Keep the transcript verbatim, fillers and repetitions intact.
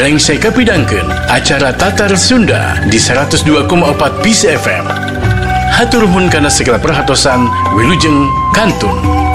Rengsai kapidangkeun acara Tatar Sunda di seratus dua koma empat Peace F M. Hatur nuhun kana segala perhatosan, wilujeng kantun.